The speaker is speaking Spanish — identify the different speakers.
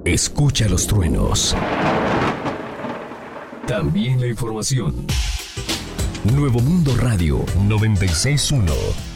Speaker 1: Escucha los truenos. También la información. Nuevo Mundo Radio 96.1.